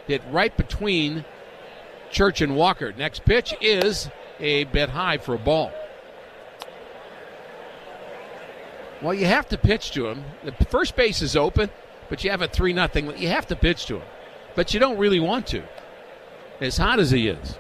hit right between Church and Walker. Next pitch is a bit high for a ball. Well, you have to pitch to him. The first base is open, but you have a 3-0. You have to pitch to him, but you don't really want to, as hot as he is.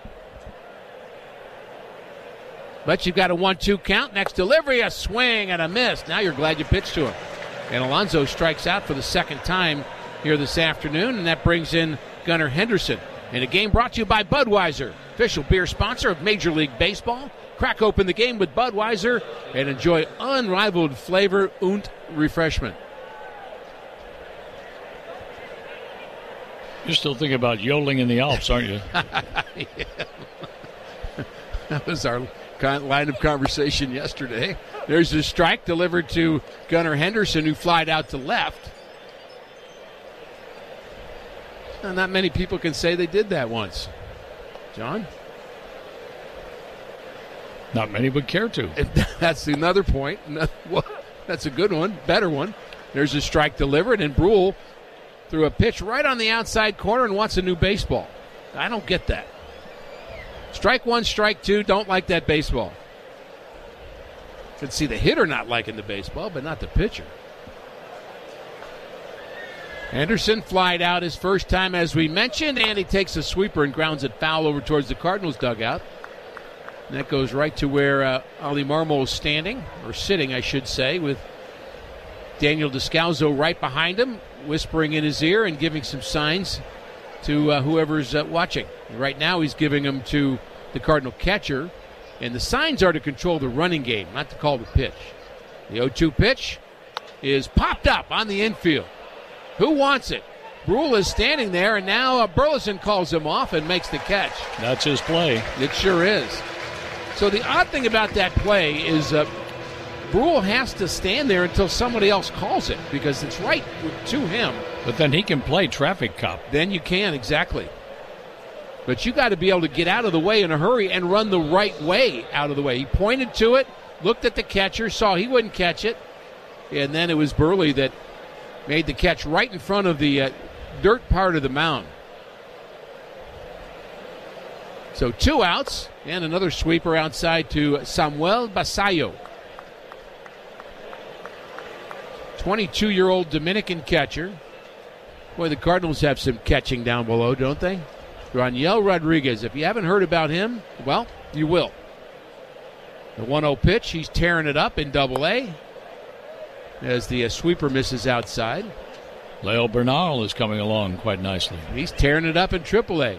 But you've got a 1-2 count. Next delivery, a swing and a miss. Now you're glad you pitched to him. And Alonso strikes out for the second time here this afternoon, and that brings in Gunnar Henderson. And a game brought to you by Budweiser, official beer sponsor of Major League Baseball. Crack open the game with Budweiser and enjoy unrivaled flavor und refreshment. You're still thinking about yodeling in the Alps, aren't you? Yeah. That was our line of conversation yesterday. There's a strike delivered to Gunnar Henderson, who flied out to left. Not many people can say they did that once. John? Not many would care to. That's another point. Well, that's a good one, better one. There's a strike delivered, and Brule threw a pitch right on the outside corner and wants a new baseball. I don't get that. Strike one, strike two, don't like that baseball. Can see the hitter not liking the baseball, but not the pitcher. Anderson flied out his first time, as we mentioned, and he takes a sweeper and grounds it foul over towards the Cardinals dugout. And that goes right to where Ali Marmol is standing, or sitting, I should say, with Daniel Descalzo right behind him, whispering in his ear and giving some signs to whoever's watching. And right now he's giving them to the Cardinal catcher, and the signs are to control the running game, not to call the pitch. The 0-2 pitch is popped up on the infield. Who wants it? Brule is standing there, and now Burleson calls him off and makes the catch. That's his play. It sure is. So the odd thing about that play is Brule has to stand there until somebody else calls it, because it's right to him. But then he can play traffic cop. Then you can, exactly. But you got to be able to get out of the way in a hurry and run the right way out of the way. He pointed to it, looked at the catcher, saw he wouldn't catch it, and then it was Burley that made the catch right in front of the dirt part of the mound. So 2 outs and another sweeper outside to Samuel Basayo. 22-year-old Dominican catcher. Boy, the Cardinals have some catching down below, don't they? Raniel Rodriguez. If you haven't heard about him, well, you will. The 1-0 pitch, he's tearing it up in Double-A as the sweeper misses outside. Leo Bernal is coming along quite nicely. He's tearing it up in Triple-A.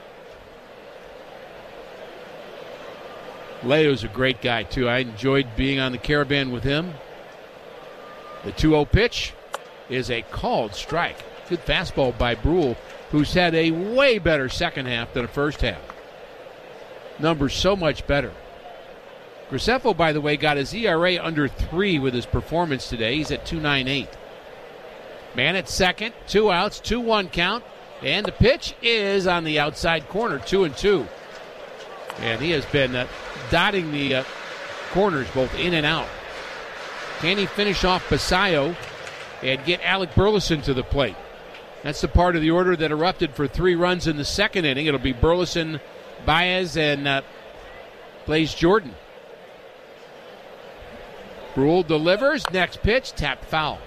Leo's a great guy, too. I enjoyed being on the Caravan with him. The 2-0 pitch is a called strike. Good fastball by Brule, who's had a way better second half than a first half. Numbers so much better. Graceffo, by the way, got his ERA under 3 with his performance today. He's at 2.98. Man at second, 2 outs, 2-1 count, and the pitch is on the outside corner, 2-2. And he has been dotting the corners both in and out. Can he finish off Basayo and get Alec Burleson to the plate? That's the part of the order that erupted for 3 runs in the second inning. It'll be Burleson, Baez, and Blaze Jordan. Brule delivers. Next pitch, tapped foul.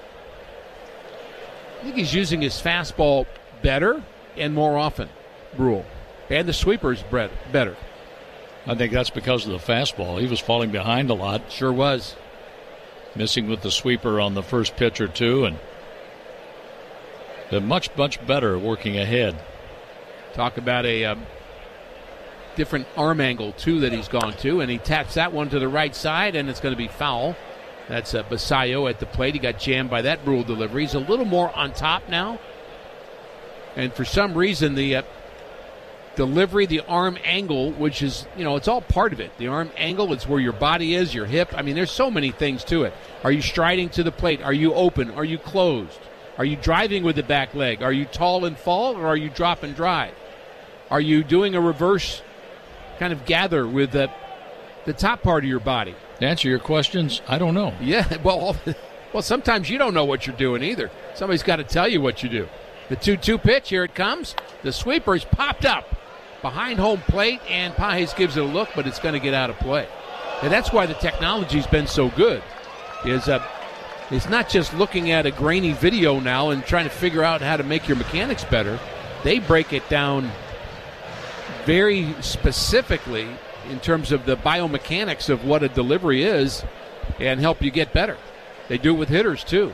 I think he's using his fastball better and more often, Brule. And the sweeper's better. I think that's because of the fastball. He was falling behind a lot. Sure was. Missing with the sweeper on the first pitch or two, and they're much, much better working ahead. Talk about a different arm angle, too, that he's gone to, and he taps that one to the right side, and it's going to be foul. That's Basayo at the plate. He got jammed by that Brule delivery. He's a little more on top now, and for some reason the delivery, the arm angle, which is, it's all part of it. The arm angle, it's where your body is, your hip. I mean, there's so many things to it. Are you striding to the plate? Are you open? Are you closed? Are you driving with the back leg? Are you tall and fall, or are you drop and drive? Are you doing a reverse kind of gather with the top part of your body? To answer your questions, I don't know. Yeah, well, sometimes you don't know what you're doing either. Somebody's got to tell you what you do. The 2-2 pitch, here it comes. The sweeper's popped up behind home plate, and Pages gives it a look, but it's going to get out of play. And that's why the technology's been so good. It's not just looking at a grainy video now and trying to figure out how to make your mechanics better. They break it down very specifically in terms of the biomechanics of what a delivery is and help you get better. They do it with hitters, too.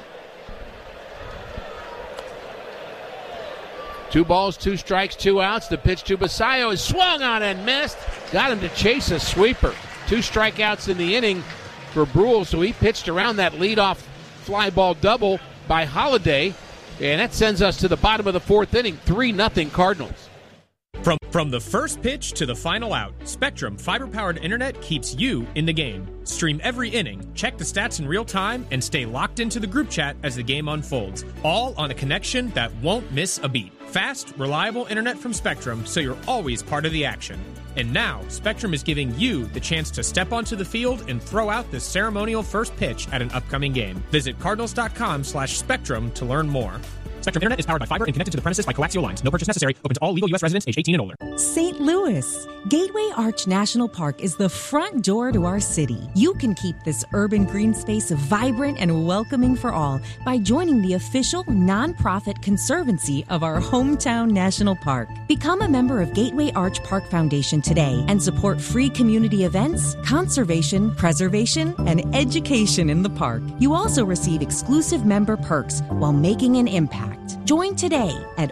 2 balls, 2 strikes, 2 outs. The pitch to Basayo is swung on and missed. Got him to chase a sweeper. 2 strikeouts in the inning for Brule, so he pitched around that leadoff fly ball double by Holiday, and that sends us to the bottom of the 4th inning, 3-0 Cardinals. From the first pitch to the final out, Spectrum fiber-powered internet keeps you in the game. Stream every inning, check the stats in real time, and stay locked into the group chat as the game unfolds. All on a connection that won't miss a beat. Fast, reliable internet from Spectrum, so you're always part of the action. And now, Spectrum is giving you the chance to step onto the field and throw out the ceremonial first pitch at an upcoming game. Visit Cardinals.com/Spectrum to learn more. Spectrum Internet is powered by fiber and connected to the premises by coaxial lines. No purchase necessary. Open to all legal U.S. residents age 18 and older. St. Louis. Gateway Arch National Park is the front door to our city. You can keep this urban green space vibrant and welcoming for all by joining the official nonprofit conservancy of our hometown national park. Become a member of Gateway Arch Park Foundation today and support free community events, conservation, preservation, and education in the park. You also receive exclusive member perks while making an impact. Join today at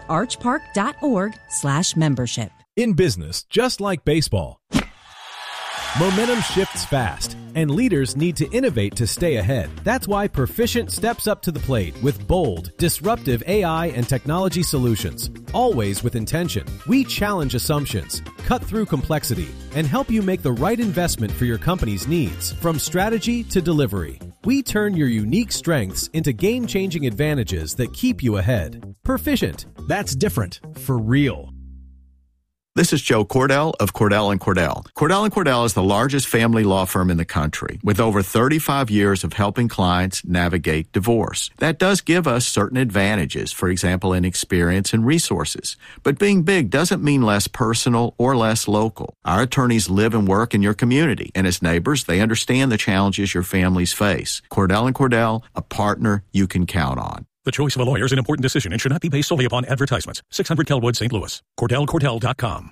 archpark.org/membership. In business, just like baseball, momentum shifts fast, and leaders need to innovate to stay ahead. That's why Perficient steps up to the plate with bold, disruptive AI and technology solutions. Always with intention, we challenge assumptions, cut through complexity, and help you make the right investment for your company's needs, from strategy to delivery. We turn your unique strengths into game-changing advantages that keep you ahead. Perficient. That's different for real. This is Joe Cordell of Cordell & Cordell. Cordell & Cordell is the largest family law firm in the country with over 35 years of helping clients navigate divorce. That does give us certain advantages, for example, in experience and resources. But being big doesn't mean less personal or less local. Our attorneys live and work in your community, and as neighbors, they understand the challenges your families face. Cordell & Cordell, a partner you can count on. The choice of a lawyer is an important decision and should not be based solely upon advertisements. 600 Kelwood, St. Louis. CordellCordell.com.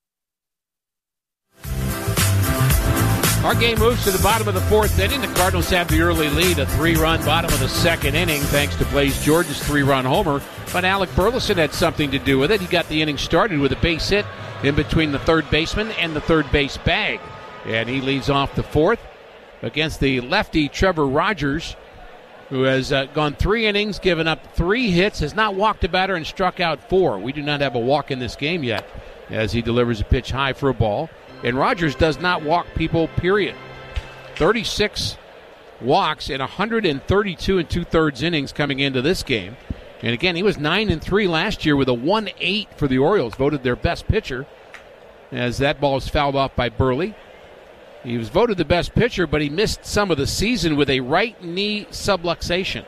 Our game moves to the bottom of the 4th inning. The Cardinals have the early lead, a 3-run bottom of the 2nd inning, thanks to Blaze Jordan's 3-run homer. But Alec Burleson had something to do with it. He got the inning started with a base hit in between the third baseman and the third base bag. And he leads off the 4th against the lefty Trevor Rogers, who has gone 3 innings, given up 3 hits, has not walked a batter, and struck out 4. We do not have a walk in this game yet as he delivers a pitch high for a ball. And Rogers does not walk people, period. 36 walks in 132 2/3 innings coming into this game. And again, he was 9-3 last year with a 1.8 for the Orioles, voted their best pitcher, as that ball is fouled off by Burley. He was voted the best pitcher, but he missed some of the season with a right knee subluxation.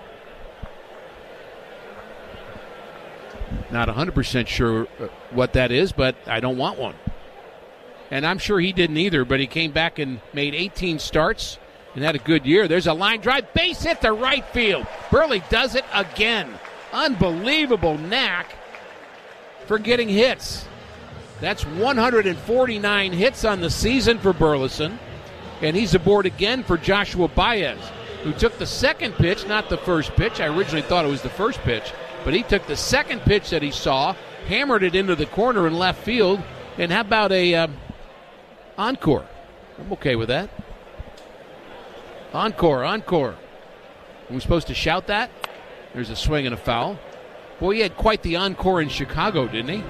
Not 100% sure what that is, but I don't want one. And I'm sure he didn't either, but he came back and made 18 starts and had a good year. There's a line drive, base hit to right field. Burley does it again. Unbelievable knack for getting hits. That's 149 hits on the season for Burleson. And he's aboard again for Joshua Baez, who took the second pitch, not the first pitch. I originally thought it was the first pitch, but he took the second pitch that he saw, hammered it into the corner in left field. And how about a encore? I'm okay with that. Encore, encore. Are we supposed to shout that? There's a swing and a foul. Boy, he had quite the encore in Chicago, didn't he?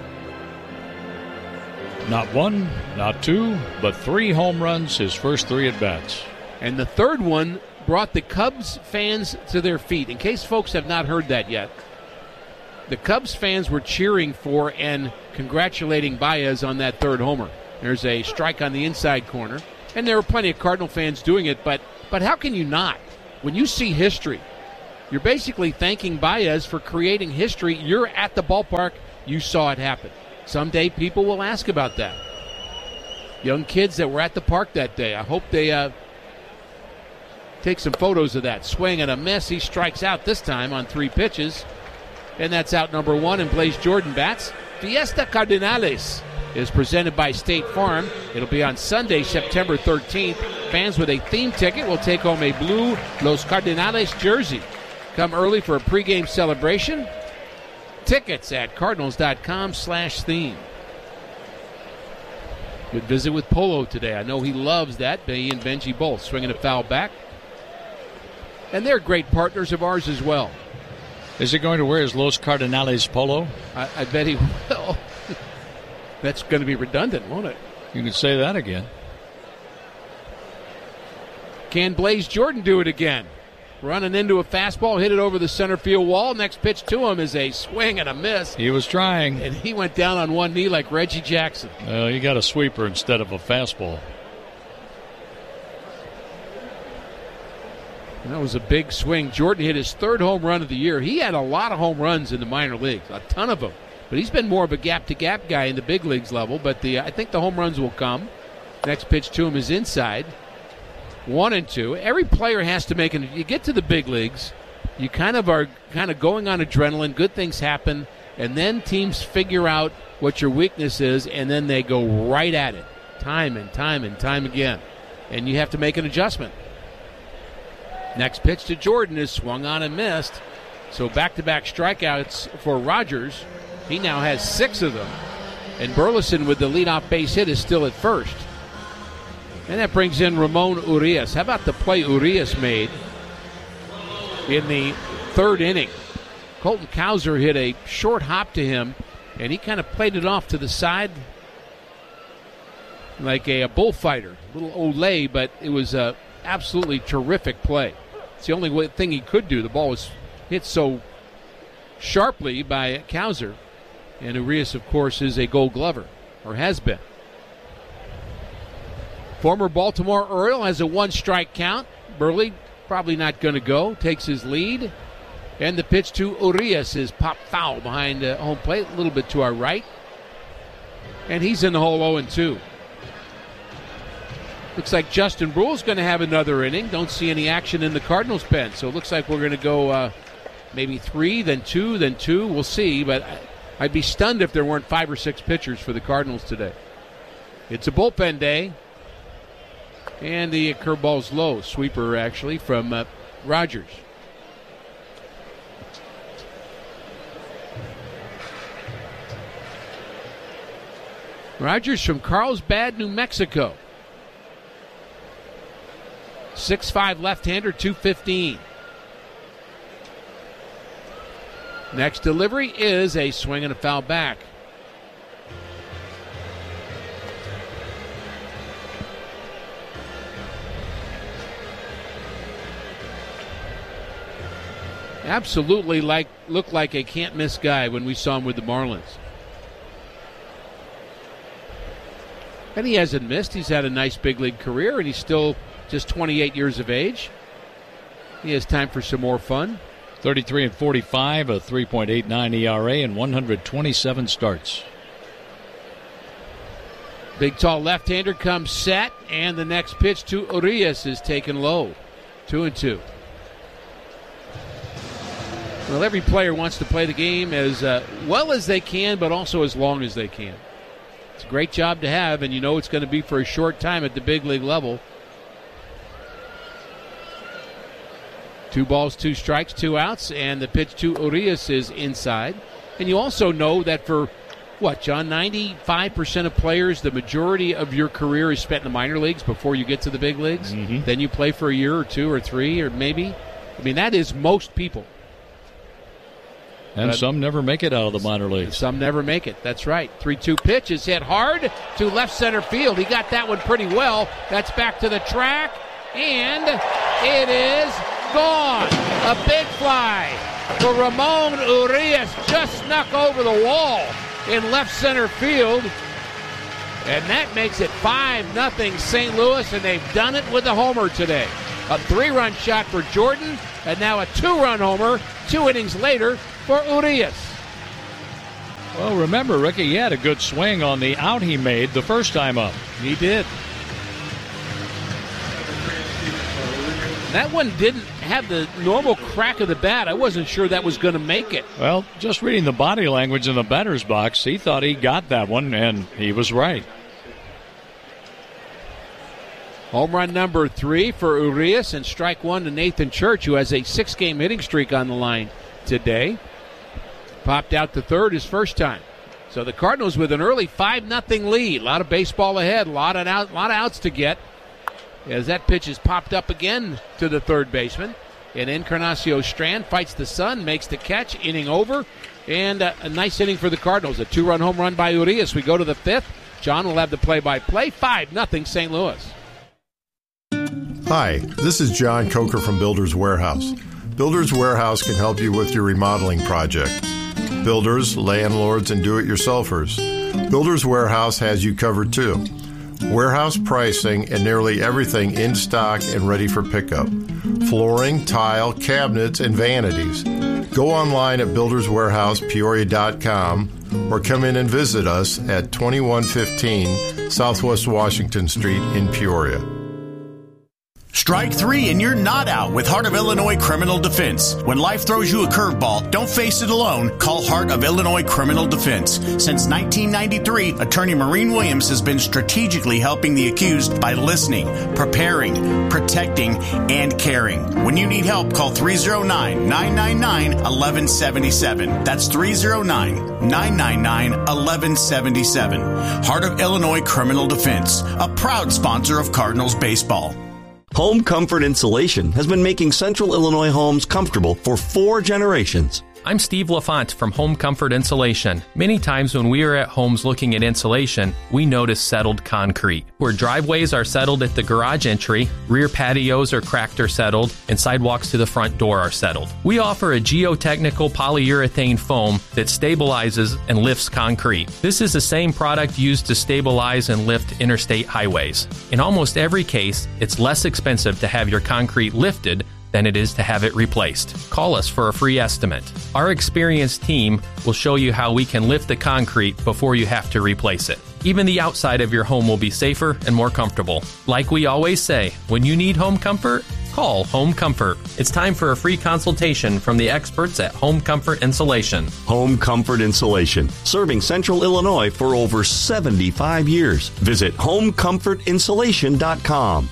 Not 1, not 2, but 3 home runs his first 3 at-bats. And the third one brought the Cubs fans to their feet. In case folks have not heard that yet, the Cubs fans were cheering for and congratulating Baez on that third homer. There's a strike on the inside corner. And there were plenty of Cardinal fans doing it, but how can you not? When you see history You're basically thanking Baez for creating history. You're at the ballpark. You saw it happen. Someday people will ask about that. Young kids that were at the park that day, I hope they take some photos of that. Swing and a miss. He strikes out this time on 3 pitches. And that's out number 1, and Blaze Jordan bats. Fiesta Cardinales is presented by State Farm. It'll be on Sunday, September 13th. Fans with a theme ticket will take home a blue Los Cardinales jersey. Come early for a pregame celebration. Tickets at cardinals.com/theme. Good visit with Polo today. I know he loves that. He and Benji both swinging a foul back. And they're great partners of ours as well. Is he going to wear his Los Cardinales polo? I bet he will. That's going to be redundant, won't it? You can say that again. Can Blaze Jordan do it again? Running into a fastball, hit it over the center field wall. Next pitch to him is a swing and a miss. He was trying. And he went down on one knee like Reggie Jackson. He got a sweeper instead of a fastball. And that was a big swing. Jordan hit his 3rd home run of the year. He had a lot of home runs in the minor leagues, a ton of them. But he's been more of a gap-to-gap guy in the big leagues level. But I think the home runs will come. Next pitch to him is inside. 1-2. Every player has to make it. You get to the big leagues, you are going on adrenaline. Good things happen, and then teams figure out what your weakness is, and then they go right at it, time and time and time again. And you have to make an adjustment. Next pitch to Jordan is swung on and missed. So back-to-back strikeouts for Rogers. He now has 6 of them. And Burleson with the leadoff base hit is still at first. And that brings in Ramon Urias. How about the play Urias made in the 3rd inning? Colton Cowser hit a short hop to him, and he kind of played it off to the side like a bullfighter. A little Olay, but it was a absolutely terrific play. It's the only thing he could do. The ball was hit so sharply by Cowser. And Urias, of course, is a Gold Glover, or has been. Former Baltimore Oriole has a 1-strike count. Burley probably not going to go. Takes his lead. And the pitch to Urias is popped foul behind home plate, a little bit to our right. And he's in the hole 0-2. Looks like Justin Brule's going to have another inning. Don't see any action in the Cardinals pen. So it looks like we're going to go maybe 3, then 2, then 2. We'll see. But I'd be stunned if there weren't 5 or 6 pitchers for the Cardinals today. It's a bullpen day. And the curveball's low. Sweeper, actually, from Rogers. Rogers from Carlsbad, New Mexico. 6'5" left-hander, 215. Next delivery is a swing and a foul back. Absolutely looked like a can't-miss guy when we saw him with the Marlins. And he hasn't missed. He's had a nice big league career, and he's still just 28 years of age. He has time for some more fun. 33-45, a 3.89 ERA, and 127 starts. Big, tall left-hander comes set, and the next pitch to Urias is taken low. 2-2. Well, every player wants to play the game as well as they can, but also as long as they can. It's a great job to have, and you know it's going to be for a short time at the big league level. 2 balls, 2 strikes, 2 outs, and the pitch to Urias is inside. And you also know that for, John, 95% of players, the majority of your career is spent in the minor leagues before you get to the big leagues. Mm-hmm. Then you play for a year or 2 or 3 or maybe. I mean, that is most people. And some never make it out of the minor leagues. Some never make it. That's right. 3-2 pitch is hit hard to left center field. He got that one pretty well. That's back to the track, and it is gone. A big fly for Ramon Urias. Just snuck over the wall in left center field. And that makes it 5-0 St. Louis, and they've done it with a homer today. A 3-run shot for Jordan, and now a 2-run homer 2 innings later for Urias. Well, remember, Ricky, he had a good swing on the out he made the first time up. He did. That one didn't have the normal crack of the bat. I wasn't sure that was going to make it. Well, just reading the body language in the batter's box, he thought he got that one, and he was right. Home run number 3 for Urias, and strike 1 to Nathan Church, who has a 6-game hitting streak on the line today. Popped out to third his first time. So the Cardinals with an early 5-0 lead. A lot of baseball ahead, a lot of outs to get. As that pitch is popped up again to the third baseman. And Encarnacion Strand fights the sun, makes the catch, inning over. And a nice inning for the Cardinals. A 2-run home run by Urias. We go to the 5th. John will have the play-by-play. 5-0 St. Louis. Hi, this is John Coker from Builders Warehouse. Builders Warehouse can help you with your remodeling project. Builders, landlords, and do-it-yourselfers. Builders Warehouse has you covered too. Warehouse pricing and nearly everything in stock and ready for pickup. Flooring, tile, cabinets, and vanities. Go online at builderswarehousepeoria.com or come in and visit us at 2115 Southwest Washington Street in Peoria. Strike 3 and you're not out with Heart of Illinois Criminal Defense. When life throws you a curveball, don't face it alone. Call Heart of Illinois Criminal Defense. Since 1993, Attorney Maureen Williams has been strategically helping the accused by listening, preparing, protecting, and caring. When you need help, call 309-999-1177. That's 309-999-1177. Heart of Illinois Criminal Defense, a proud sponsor of Cardinals baseball. Home Comfort Insulation has been making Central Illinois homes comfortable for 4 generations. I'm Steve LaFont from Home Comfort Insulation. Many times when we are at homes looking at insulation, we notice settled concrete. Where driveways are settled at the garage entry, rear patios are cracked or settled, and sidewalks to the front door are settled. We offer a geotechnical polyurethane foam that stabilizes and lifts concrete. This is the same product used to stabilize and lift interstate highways. In almost every case, it's less expensive to have your concrete lifted than it is to have it replaced. Call us for a free estimate. Our experienced team will show you how we can lift the concrete before you have to replace it. Even the outside of your home will be safer and more comfortable. Like we always say, when you need home comfort, call Home Comfort. It's time for a free consultation from the experts at Home Comfort Insulation. Home Comfort Insulation, serving Central Illinois for over 75 years. Visit homecomfortinsulation.com.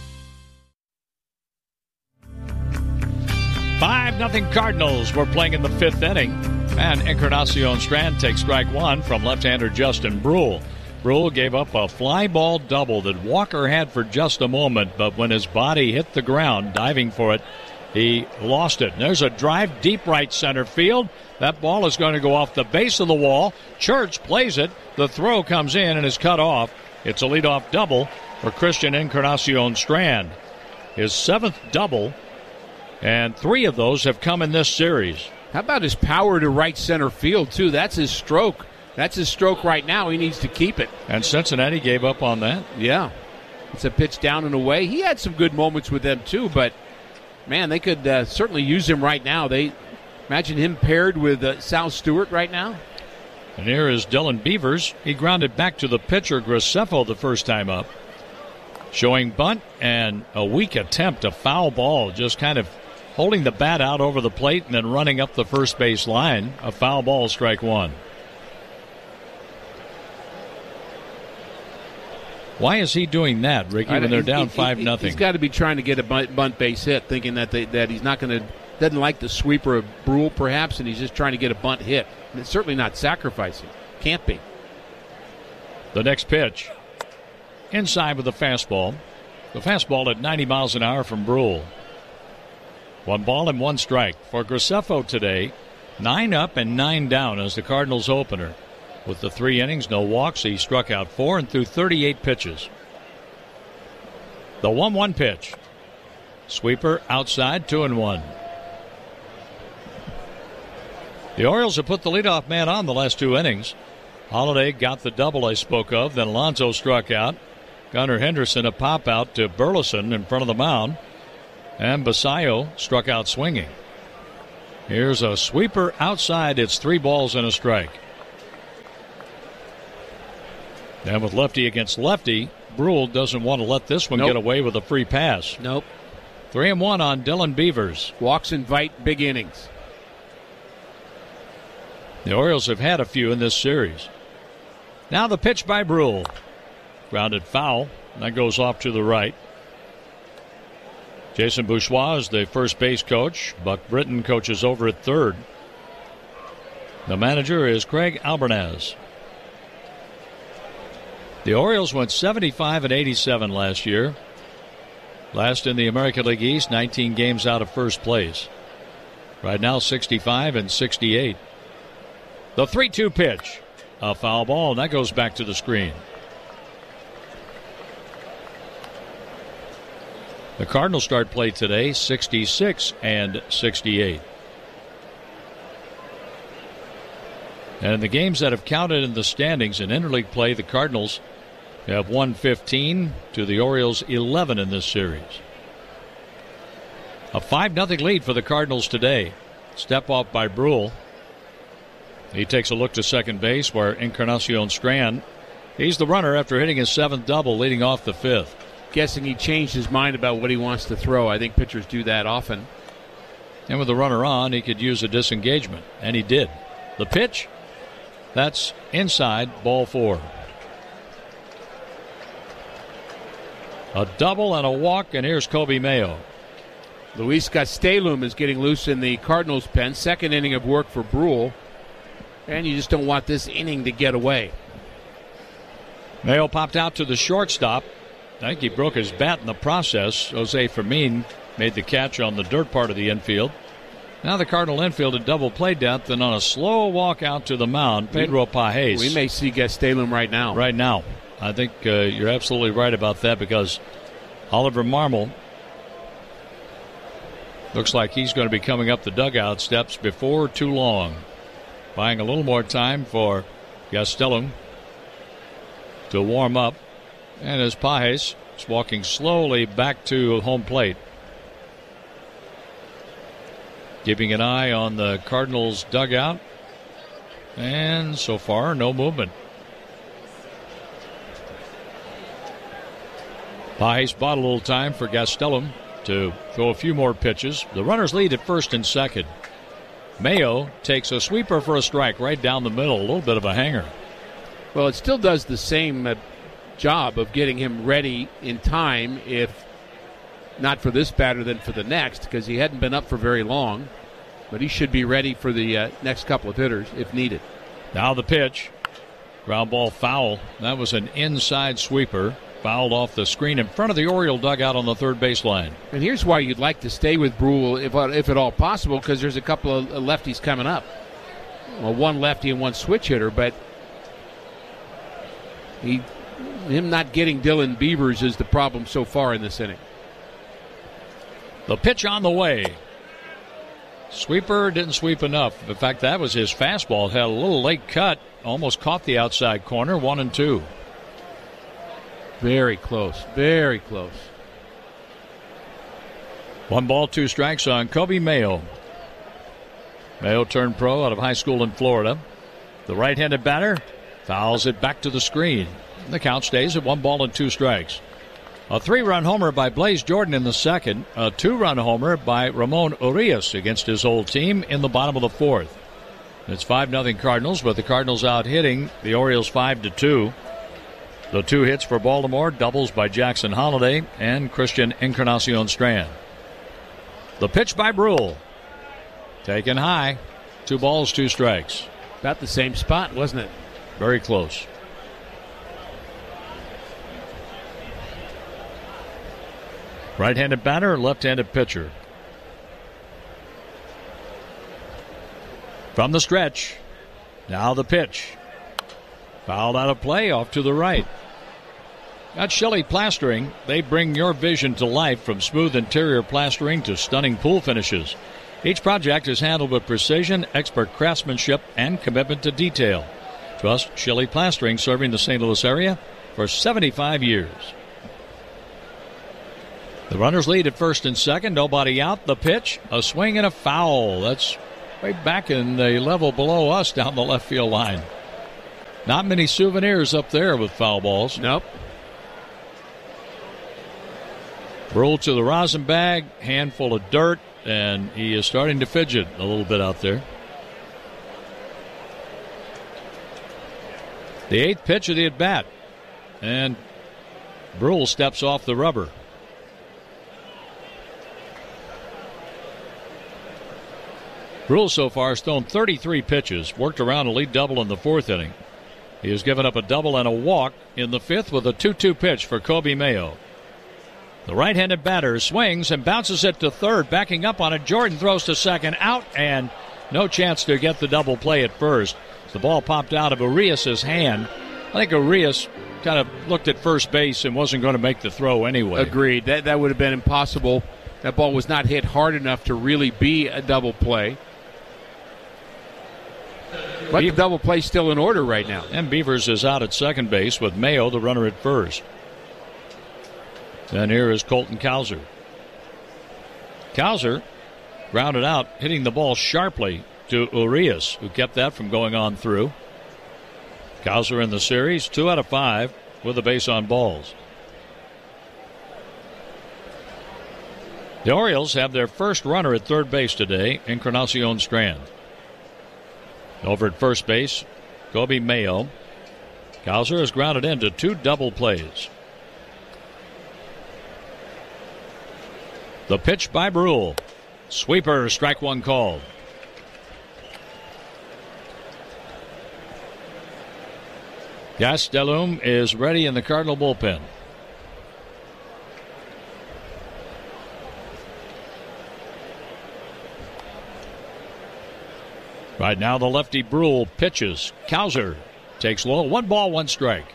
5-0 Cardinals. We're playing in the 5th inning. And Encarnacion Strand takes strike 1 from left-hander Justin Brule. Brule gave up a fly ball double that Walker had for just a moment, but when his body hit the ground diving for it, he lost it. And there's a drive deep right center field. That ball is going to go off the base of the wall. Church plays it. The throw comes in and is cut off. It's a leadoff double for Christian Encarnacion Strand. His 7th double, and 3 of those have come in this series. How about his power to right center field, too? That's his stroke. That's his stroke right now. He needs to keep it. And Cincinnati gave up on that. Yeah. It's a pitch down and away. He had some good moments with them, too, but, man, they could certainly use him right now. They imagine him paired with Sal Stewart right now. And here is Dylan Beavers. He grounded back to the pitcher, Graceffo, the first time up. Showing bunt and a weak attempt, a foul ball, just kind of holding the bat out over the plate and then running up the first base line. A foul ball, strike 1. Why is he doing that, Ricky, when they're down 5-0? He's got to be trying to get a bunt base hit, thinking that he's not going to, doesn't like the sweeper of Brule perhaps, and he's just trying to get a bunt hit. And it's certainly not sacrificing. Can't be. The next pitch. Inside with the fastball. The fastball at 90 miles an hour from Brule. 1 ball and 1 strike for Graceffo today. 9 up and 9 down as the Cardinals opener. With the 3 innings, no walks, he struck out 4 and threw 38 pitches. The 1-1 pitch. Sweeper outside, 2-1. The Orioles have put the leadoff man on the last 2 innings. Holiday got the double I spoke of, then Alonso struck out. Gunnar Henderson a pop out to Burleson in front of the mound. And Basayo struck out swinging. Here's a sweeper outside. It's 3 balls and a strike. And with lefty against lefty, Brule doesn't want to let this one get away with a free pass. Nope. 3-1 on Dylan Beavers. Walks invite big innings. The Orioles have had a few in this series. Now the pitch by Brule. Grounded foul. That goes off to the right. Jason Bourgeois is the first base coach. Buck Britton coaches over at third. The manager is Craig Albernaz. The Orioles went 75-87 last year. Last in the American League East, 19 games out of first place. Right now, 65-68. The 3-2 pitch. A foul ball, and that goes back to the screen. The Cardinals start play today, 66-68. And in the games that have counted in the standings in interleague play, the Cardinals have won 15 to the Orioles 11 in this series. A 5-0 lead for the Cardinals today. Step off by Brule. He takes a look to second base where Encarnacion Strand, he's the runner after hitting his 7th double leading off the 5th. Guessing he changed his mind about what he wants to throw. I think pitchers do that often. And with the runner on, he could use a disengagement, and he did. The pitch, that's inside, ball 4. A double and a walk, and here's Kobe Mayo. Luis Gastelum is getting loose in the Cardinals' pen. Second inning of work for Brule. And you just don't want this inning to get away. Mayo popped out to the shortstop. I think he broke his bat in the process. Jose Fermin made the catch on the dirt part of the infield. Now the Cardinal infield at double play depth, and on a slow walk out to the mound, Pedro Pages. We may see Gastelum right now. Right now. I think you're absolutely right about that, because Oliver Marmol looks like he's going to be coming up the dugout steps before too long. Buying a little more time for Gastelum to warm up. And as Pages is walking slowly back to home plate. Keeping an eye on the Cardinals dugout. And so far, no movement. Pages bought a little time for Gastelum to throw a few more pitches. The runners lead at first and second. Mayo takes a sweeper for a strike right down the middle. A little bit of a hanger. Well, it still does the same job of getting him ready in time, if not for this batter then for the next, because he hadn't been up for very long. But he should be ready for the next couple of hitters if needed. Now the pitch. Ground ball foul. That was an inside sweeper. Fouled off the screen in front of the Oriole dugout on the third baseline. And here's why you'd like to stay with Brule, if at all possible, because there's a couple of lefties coming up. Well, one lefty and one switch hitter, but him not getting Dylan Beavers is the problem so far in this inning. The pitch on the way. Sweeper didn't sweep enough. In fact, that was his fastball. It had a little late cut. Almost caught the outside corner. 1-2. Very close. Very close. 1 ball, 2 strikes on Kobe Mayo. Mayo turned pro out of high school in Florida. The right-handed batter fouls it back to the screen. The count stays at 1 ball and 2 strikes. A 3-run homer by Blaze Jordan in the second. A 2-run homer by Ramon Urias against his old team in the bottom of the 4th. It's 5-0 Cardinals, with the Cardinals out hitting the Orioles 5-2. The 2 hits for Baltimore, doubles by Jackson Holiday and Christian Encarnacion Strand. The pitch by Brule. Taken high. 2 balls, 2 strikes. About the same spot, wasn't it? Very close. Right-handed batter, left-handed pitcher. From the stretch. Now the pitch. Fouled out of play, off to the right. At Shelley Plastering, they bring your vision to life, from smooth interior plastering to stunning pool finishes. Each project is handled with precision, expert craftsmanship, and commitment to detail. Trust Shelley Plastering, serving the St. Louis area for 75 years. The runners lead at first and second. Nobody out. The pitch, a swing and a foul. That's way back in the level below us down the left field line. Not many souvenirs up there with foul balls. Nope. Brule to the rosin bag, handful of dirt, and he is starting to fidget a little bit out there. The 8th pitch of the at-bat, and Brule steps off the rubber. Brule so far has thrown 33 pitches, worked around a lead double in the 4th inning. He has given up a double and a walk in the 5th with a 2-2 pitch for Kobe Mayo. The right-handed batter swings and bounces it to third. Backing up on it, Jordan throws to second, out, and no chance to get the double play at first. The ball popped out of Urias' hand. I think Urias kind of looked at first base and wasn't going to make the throw anyway. Agreed. That would have been impossible. That ball was not hit hard enough to really be a double play. But the double play's still in order right now. And Beavers is out at second base with Mayo, the runner, at first. And here is Colton Cowser. Cowser grounded out, hitting the ball sharply to Urias, who kept that from going on through. Cowser in the series, 2 out of 5 with a base on balls. The Orioles have their first runner at third base today, Encarnacion Strand. Over at first base, Kobe Mayo. Cowser has grounded into 2 double plays. The pitch by Brule. Sweeper, strike 1 called. Gastelum is ready in the Cardinal bullpen. Right now the lefty Brule pitches. Cowser takes low. 1 ball, 1 strike.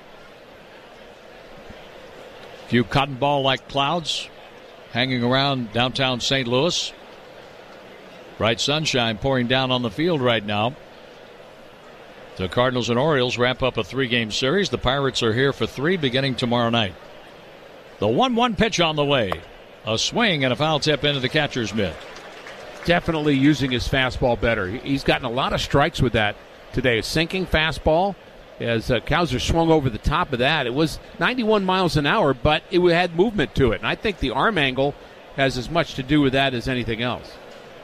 Few cotton ball-like clouds hanging around downtown St. Louis. Bright sunshine pouring down on the field right now. The Cardinals and Orioles wrap up a 3-game series. The Pirates are here for 3 beginning tomorrow night. The 1-1 pitch on the way. A swing and a foul tip into the catcher's mitt. Definitely using his fastball better. He's gotten a lot of strikes with that today. A sinking fastball. As Cowser swung over the top of that, it was 91 miles an hour, but it had movement to it. And I think the arm angle has as much to do with that as anything else.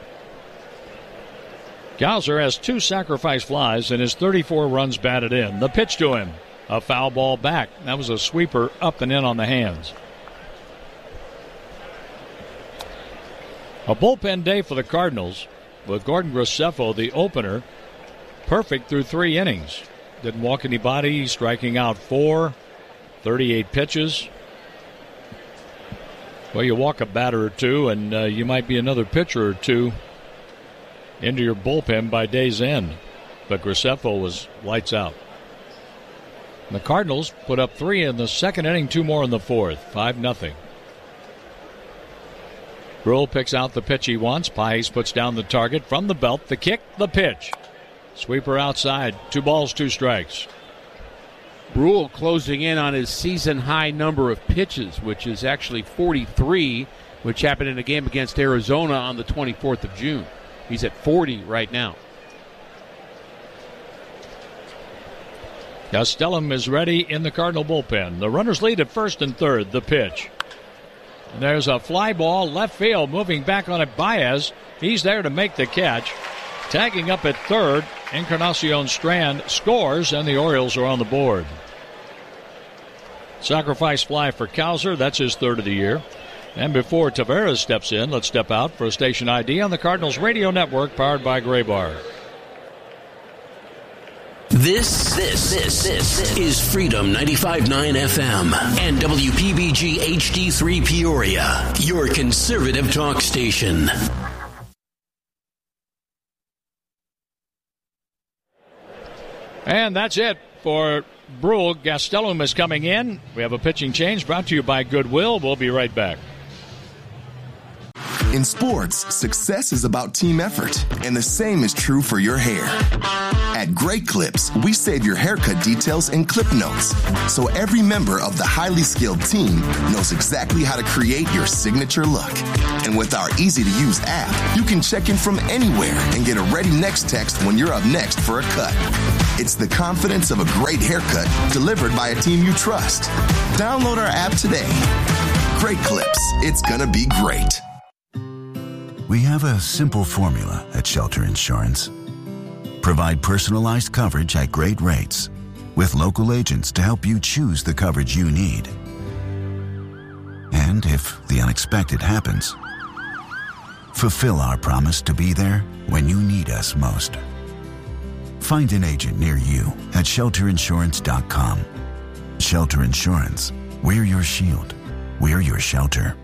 Cowser has 2 sacrifice flies and his 34 runs batted in. The pitch to him, a foul ball back. That was a sweeper up and in on the hands. A bullpen day for the Cardinals with Gordon Graceffo, the opener, perfect through 3 innings. Didn't walk anybody, striking out 4, 38 pitches. Well, you walk a batter or 2, and you might be another pitcher or 2 into your bullpen by day's end. But Graceffo was lights out. And the Cardinals put up 3 in the 2nd inning, 2 more in the 4th, 5-0. Brule picks out the pitch he wants. Paez puts down the target from the belt. The kick, the pitch. Sweeper outside. 2 balls, 2 strikes. Brule closing in on his season-high number of pitches, which is actually 43, which happened in a game against Arizona on the 24th of June. He's at 40 right now. Gastelum is ready in the Cardinal bullpen. The runners lead at first and third. The pitch. And there's a fly ball left field, moving back on it. Baez. He's there to make the catch. Tagging up at third, Encarnacion Strand scores, and the Orioles are on the board. Sacrifice fly for Cowser. That's his 3rd of the year. And before Taveras steps in, let's step out for a station ID on the Cardinals radio network powered by Graybar. This is Freedom 95.9 FM and WPBG HD3 Peoria, your conservative talk station. And that's it for Brule. Gastelum is coming in. We have a pitching change brought to you by Goodwill. We'll be right back. In sports, success is about team effort, and the same is true for your hair. At Great Clips, we save your haircut details in clip notes, so every member of the highly skilled team knows exactly how to create your signature look. And with our easy-to-use app, you can check in from anywhere and get a ready next text when you're up next for a cut. It's the confidence of a great haircut delivered by a team you trust. Download our app today. Great Clips. It's gonna be great. We have a simple formula at Shelter Insurance. Provide personalized coverage at great rates with local agents to help you choose the coverage you need. And if the unexpected happens, fulfill our promise to be there when you need us most. Find an agent near you at shelterinsurance.com. Shelter Insurance. We're your shield. We're your shelter.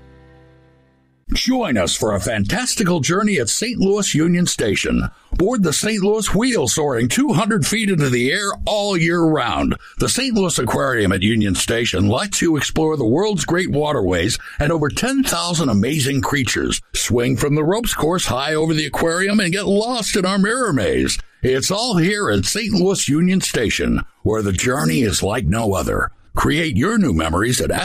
Join us for a fantastical journey at St. Louis Union Station. Board the St. Louis Wheel soaring 200 feet into the air all year round. The St. Louis Aquarium at Union Station lets you explore the world's great waterways and over 10,000 amazing creatures. Swing from the ropes course high over the aquarium and get lost in our mirror maze. It's all here at St. Louis Union Station, where the journey is like no other. Create your new memories at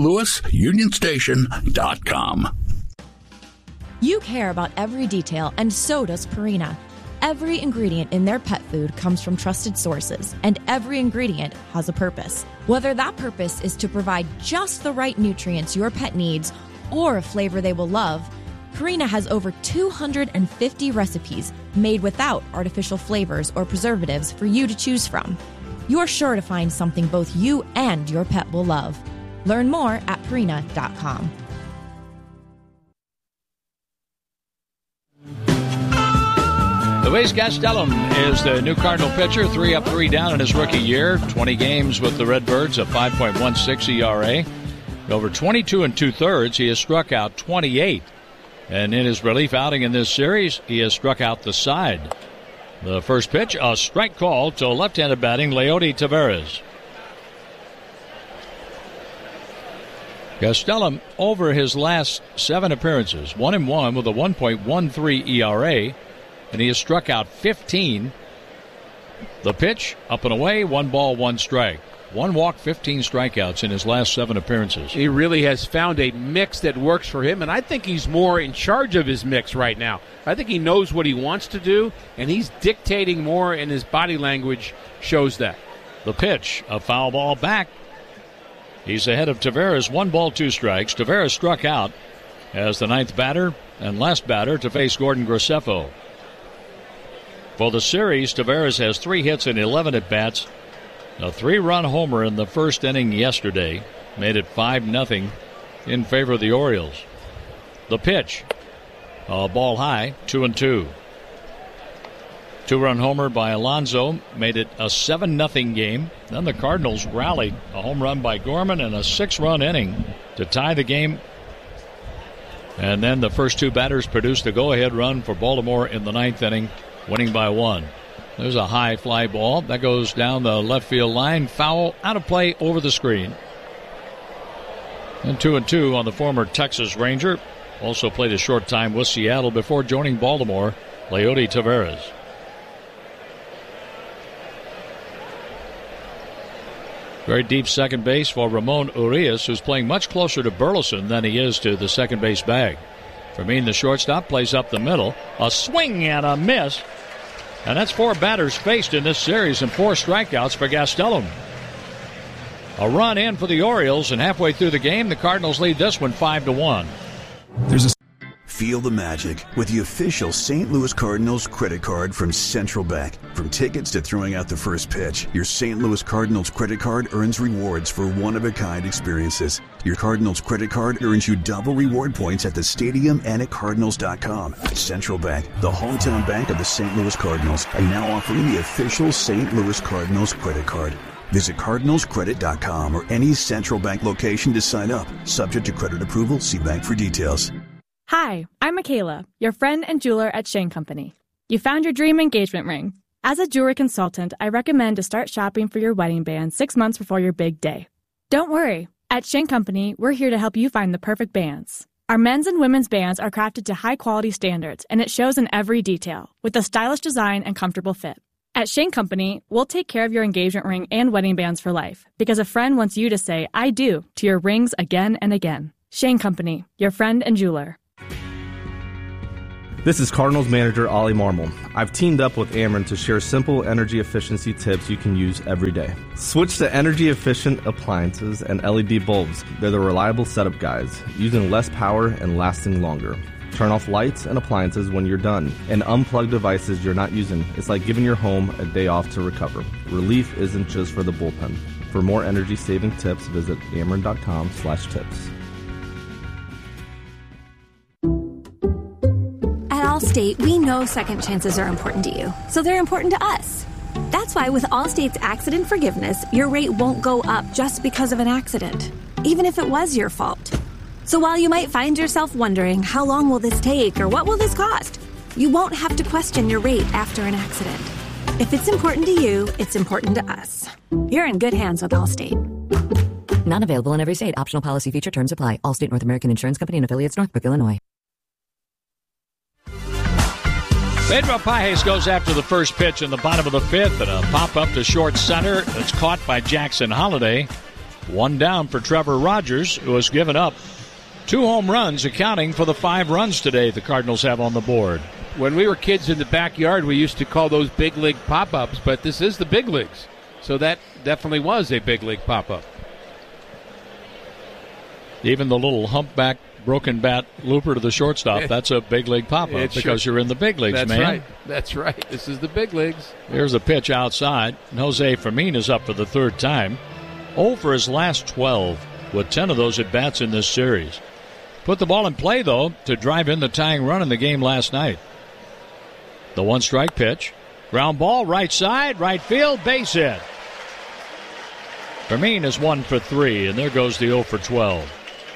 stlouisunionstation.com. You care about every detail, and so does Purina. Every ingredient in their pet food comes from trusted sources, and every ingredient has a purpose. Whether that purpose is to provide just the right nutrients your pet needs or a flavor they will love, Purina has over 250 recipes made without artificial flavors or preservatives for you to choose from. You're sure to find something both you and your pet will love. Learn more at Purina.com. Luis Gastelum is the new Cardinal pitcher, 3 up, 3 down in his rookie year. 20 games with the Redbirds, a 5.16 ERA. Over 22 2/3, he has struck out 28. And in his relief outing in this series, he has struck out the side. The first pitch, a strike call to left-handed batting Leody Taveras. Gastelum, over his last 7 appearances, 1-1 with a 1.13 ERA. And he has struck out 15. The pitch, up and away, 1 ball, 1 strike. 1 walk, 15 strikeouts in his last 7 appearances. He really has found a mix that works for him, and I think he's more in charge of his mix right now. I think he knows what he wants to do, and he's dictating more, and his body language shows that. The pitch, a foul ball back. He's ahead of Taveras, 1 ball, 2 strikes. Taveras struck out as the 9th batter and last batter to face Gordon Graceffo. For the series, Taveras has 3 hits and 11 at-bats. A 3-run homer in the first inning yesterday made it 5-0 in favor of the Orioles. The pitch, a ball high, 2-2. 2-run homer by Alonso made it a 7-0 game. Then the Cardinals rallied a home run by Gorman and a 6-run inning to tie the game. And then the first 2 batters produced a go-ahead run for Baltimore in the 9th inning, winning by 1. There's a high fly ball that goes down the left field line. Foul, out of play, over the screen. And 2-2 on the former Texas Ranger. Also played a short time with Seattle before joining Baltimore, Leody Taveras. Very deep second base for Ramon Urias, who's playing much closer to Burleson than he is to the second base bag. Fermin, the shortstop, plays up the middle. A swing and a miss. And that's 4 batters faced in this series and 4 strikeouts for Gastelum. A run in for the Orioles, and halfway through the game, the Cardinals lead this one 5-1. Feel the magic with the official St. Louis Cardinals credit card from Central Bank. From tickets to throwing out the first pitch, your St. Louis Cardinals credit card earns rewards for one-of-a-kind experiences. Your Cardinals credit card earns you double reward points at the stadium and at Cardinals.com. Central Bank, the hometown bank of the St. Louis Cardinals, are now offering the official St. Louis Cardinals credit card. Visit CardinalsCredit.com or any Central Bank location to sign up. Subject to credit approval, see bank for details. Hi, I'm Michaela, your friend and jeweler at Shane Company. You found your dream engagement ring. As a jewelry consultant, I recommend to start shopping for your wedding band 6 months before your big day. Don't worry. At Shane Company, we're here to help you find the perfect bands. Our men's and women's bands are crafted to high-quality standards, and it shows in every detail, with a stylish design and comfortable fit. At Shane Company, we'll take care of your engagement ring and wedding bands for life, because a friend wants you to say, I do, to your rings again and again. Shane Company, your friend and jeweler. This is Cardinals manager Ollie Marmol. I've teamed up with Ameren to share simple energy efficiency tips you can use every day. Switch to energy-efficient appliances and LED bulbs. They're the reliable setup guys, using less power and lasting longer. Turn off lights and appliances when you're done, and unplug devices you're not using. It's like giving your home a day off to recover. Relief isn't just for the bullpen. For more energy-saving tips, visit ameren.com/tips. At Allstate, we know second chances are important to you, so they're important to us. That's why with Allstate's accident forgiveness, your rate won't go up just because of an accident, even if it was your fault. So while you might find yourself wondering, how long will this take or what will this cost? You won't have to question your rate after an accident. If it's important to you, it's important to us. You're in good hands with Allstate. Not available in every state. Optional policy feature terms apply. Allstate North American Insurance Company and affiliates, Northbrook, Illinois. Pedro Pages goes after the first pitch in the bottom of the fifth, and a pop-up to short center that's caught by Jackson Holliday. One down for Trevor Rogers, who has given up 2 home runs, accounting for the 5 runs today the Cardinals have on the board. When we were kids in the backyard, we used to call those big league pop-ups, but this is the big leagues. So that definitely was a big league pop-up. Even the little humpback broken bat looper to the shortstop, that's a big league pop-up because you're in the big leagues, that's man. Right. That's right. This is the big leagues. Here's a pitch outside. Jose Fermin is up for the 3rd time. 0 for his last 12, with 10 of those at-bats in this series. Put the ball in play, though, to drive in the tying run in the game last night. The 1-strike pitch. Ground ball, right side, right field, base hit. Fermin is 1 for 3, and there goes the 0 for 12.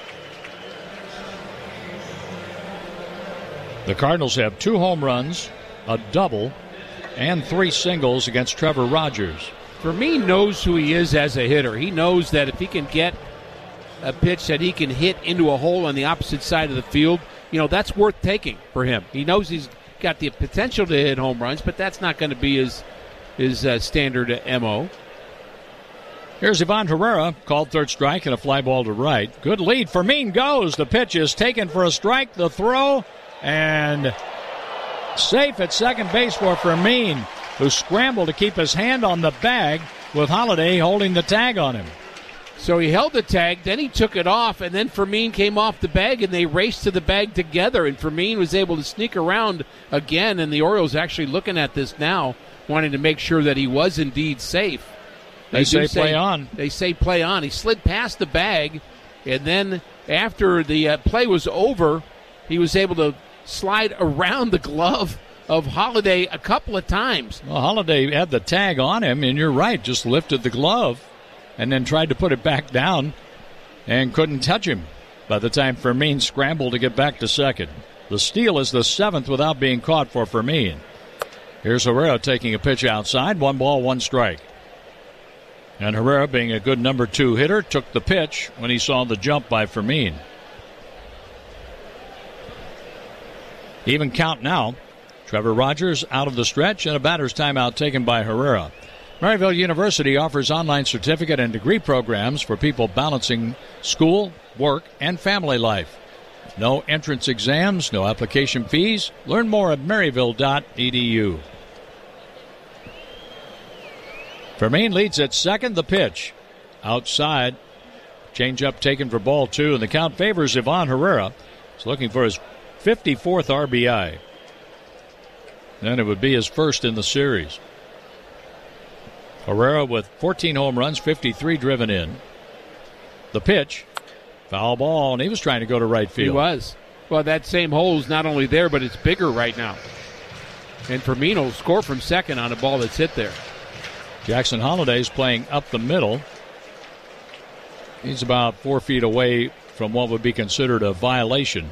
The Cardinals have 2 home runs, a double, and 3 singles against Trevor Rogers. Fermin knows who he is as a hitter. He knows that if he can get a pitch that he can hit into a hole on the opposite side of the field, that's worth taking for him. He knows he's got the potential to hit home runs, but that's not going to be his standard MO. Here's Ivan Herrera, called 3rd strike and a fly ball to right. Good lead. Fermin goes. The pitch is taken for a strike. The throw, and safe at second base for Fermin, who scrambled to keep his hand on the bag with Holliday holding the tag on him. So he held the tag, then he took it off, and then Fermin came off the bag, and they raced to the bag together, and Fermin was able to sneak around again, and the Orioles actually looking at this now, wanting to make sure that he was indeed safe. They say play on. They say play on. He slid past the bag, and then after the play was over, he was able to slide around the glove of Holliday a couple of times. Well, Holliday had the tag on him, and you're right, just lifted the glove and then tried to put it back down and couldn't touch him by the time Fermin scrambled to get back to second. The steal is the 7th without being caught for Fermin. Here's Herrera taking a pitch outside, 1 ball, 1 strike. And Herrera, being a good number 2 hitter, took the pitch when he saw the jump by Fermin. Even count now. Trevor Rogers out of the stretch and a batter's timeout taken by Herrera. Maryville University offers online certificate and degree programs for people balancing school, work, and family life. No entrance exams, no application fees. Learn more at maryville.edu. Fermin leads at second. The pitch outside. Changeup taken for ball 2, and the count favors Ivan Herrera. He's looking for his 54th RBI. And it would be his first in the series. Herrera with 14 home runs, 53 driven in. The pitch, foul ball, and he was trying to go to right field. He was. Well, that same hole's not only there, but it's bigger right now. And Fermin will score from second on a ball that's hit there. Jackson Holliday's playing up the middle. He's about 4 feet away from what would be considered a violation.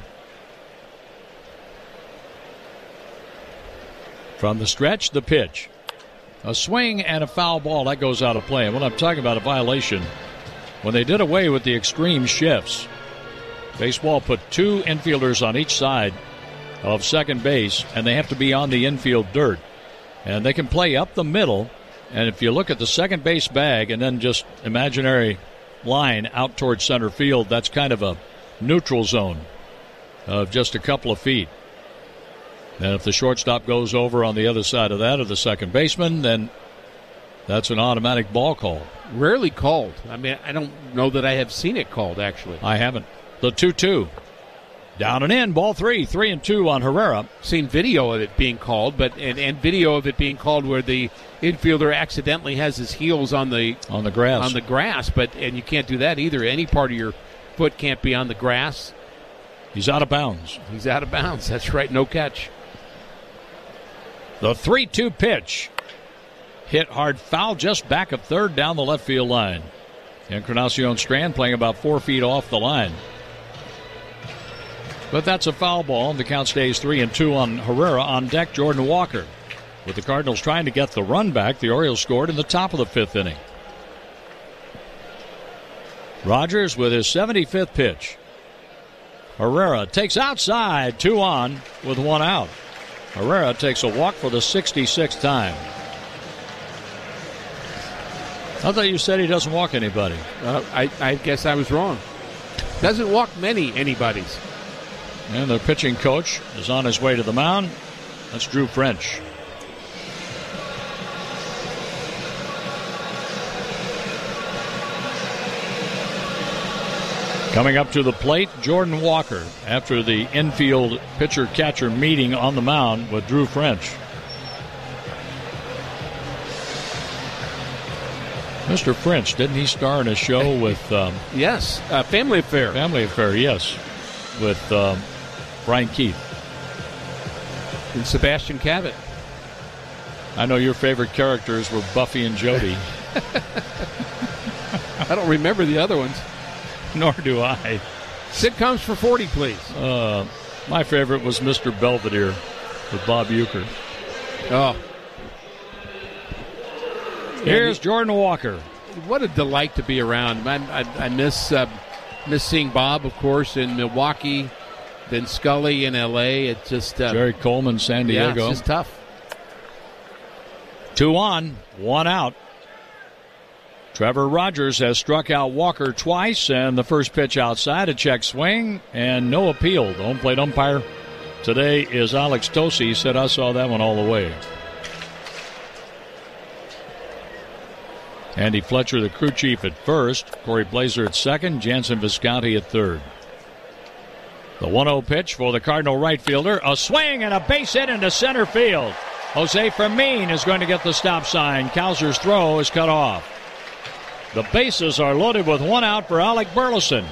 From the stretch, the pitch. A swing and a foul ball, that goes out of play. And when I'm talking about a violation, when they did away with the extreme shifts, Baseball put 2 infielders on each side of second base, and they have to be on the infield dirt. And they can play up the middle, and if you look at the second base bag and then just imaginary line out towards center field, that's kind of a neutral zone of just a couple of feet. And if the shortstop goes over on the other side of that, or the second baseman, then that's an automatic ball call. Rarely called. I mean, I don't know that I have seen it called, actually. I haven't. The 2-2. Down and in, ball 3, 3-2 on Herrera. Seen video of it being called, but and video of it being called where the infielder accidentally has his heels on the grass. But you can't do that either. Any part of your foot can't be on the grass. He's out of bounds. He's out of bounds. That's right. No catch. The 3-2 pitch. Hit hard foul just back of third down the left field line. Encarnacion Strand playing about 4 feet off the line. But that's a foul ball. The count stays 3-2 on Herrera. On deck, Jordan Walker. With the Cardinals trying to get the run back, the Orioles scored in the top of the 5th inning. Rogers with his 75th pitch. Herrera takes outside, 2 on with 1 out. Herrera takes a walk for the 66th time. I thought you said he doesn't walk anybody. I guess I was wrong. Doesn't walk many anybody's. And the pitching coach is on his way to the mound. That's Drew French. Coming up to the plate, Jordan Walker after the infield pitcher-catcher meeting on the mound with Drew French. Mr. French, didn't he star in a show with... yes, Family Affair. Family Affair, yes, with Brian Keith. And Sebastian Cabot. I know your favorite characters were Buffy and Jody. I don't remember the other ones. Nor do I. Sitcoms for 40, please. My favorite was Mr. Belvedere with Bob Uecker. Oh. Here's Jordan Walker. What a delight to be around. I miss seeing Bob, of course, in Milwaukee, then Scully in L.A. It's just Jerry Coleman, San Diego. Yeah, it's just tough. 2 on, 1 out. Trevor Rogers has struck out Walker twice, and the first pitch outside, a check swing, and no appeal. The home plate umpire today is Alex Tosi. He said, I saw that one all the way. Andy Fletcher, the crew chief, at first. Corey Blazer at second. Jansen Visconti at third. The 1-0 pitch for the Cardinal right fielder. A swing and a base hit into center field. Jose Fermin is going to get the stop sign. Kowser's throw is cut off. The bases are loaded with 1 out for Alec Burleson.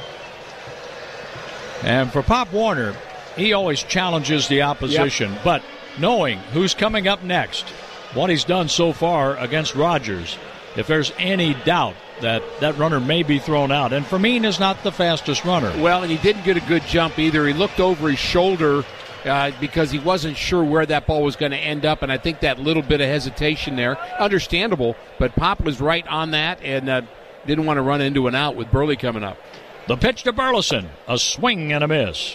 And for Pop Warner, he always challenges the opposition. Yep. But knowing who's coming up next, what he's done so far against Rogers, if there's any doubt that that runner may be thrown out. And Fermin is not the fastest runner. Well, and he didn't get a good jump either. He looked over his shoulder because he wasn't sure where that ball was going to end up, and I think that little bit of hesitation there, understandable, but Pop was right on that and didn't want to run into an out with Burley coming up. The pitch to Burleson, a swing and a miss.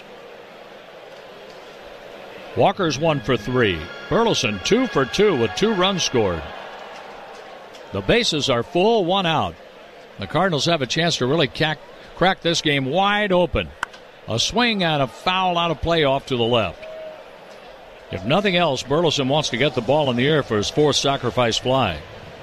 Walker's 1 for 3. Burleson 2 for 2 with 2 runs scored. The bases are full, 1 out. The Cardinals have a chance to really crack this game wide open. A swing and a foul out of play off to the left. If nothing else, Burleson wants to get the ball in the air for his 4th sacrifice fly.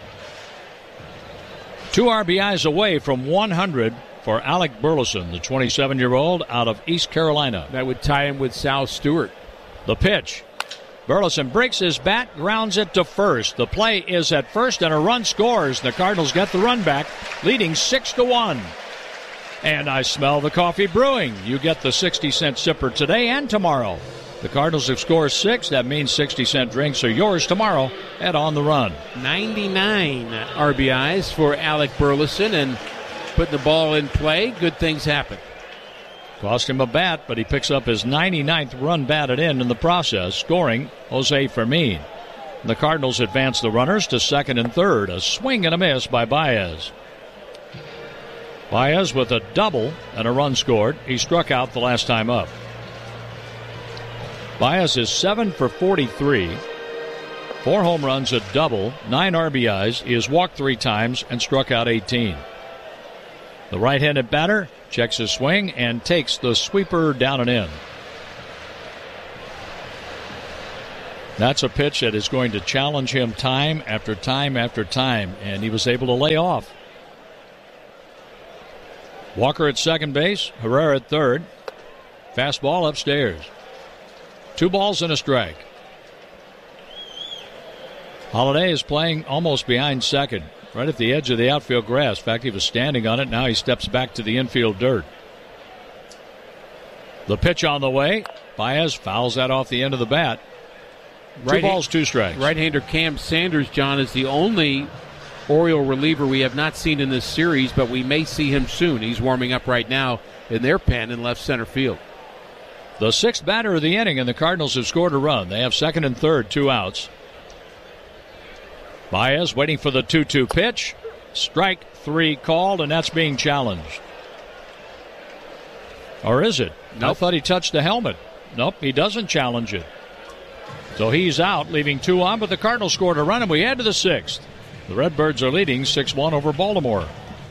2 RBIs away from 100 for Alec Burleson, the 27-year-old out of East Carolina. That would tie him with Sal Stewart. The pitch. Burleson breaks his bat, grounds it to first. The play is at first, and a run scores. The Cardinals get the run back, leading 6-1. And I smell the coffee brewing. You get the 60-cent sipper today and tomorrow. The Cardinals have scored 6. That means 60-cent drinks are yours tomorrow at On the Run. 99 RBIs for Alec Burleson, and putting the ball in play, good things happen. Cost him a bat, but he picks up his 99th run batted in the process, scoring Jose Fermin. The Cardinals advance the runners to second and third. A swing and a miss by Baez. Baez with a double and a run scored. He struck out the last time up. Baez is 7 for 43. 4 home runs, a double, 9 RBIs. He has walked 3 times and struck out 18. The right-handed batter checks his swing and takes the sweeper down and in. That's a pitch that is going to challenge him time after time after time, and he was able to lay off. Walker at second base, Herrera at third. Fastball upstairs. 2 balls and a strike. Holiday is playing almost behind second, right at the edge of the outfield grass. In fact, he was standing on it. Now he steps back to the infield dirt. The pitch on the way. Baez fouls that off the end of the bat. 2 balls, 2 strikes. Right-hander Cam Sanders, John, is the only Oriole reliever we have not seen in this series, but we may see him soon. He's warming up right now in their pen in left center field. The 6th batter of the inning, and the Cardinals have scored a run. They have second and third, 2 outs. Baez waiting for the 2-2 pitch. Strike 3 called, and that's being challenged. Or is it? Nope. I thought he touched the helmet. Nope, he doesn't challenge it. So he's out, leaving 2 on, but the Cardinals scored a run, and we head to the 6th. The Redbirds are leading 6-1 over Baltimore.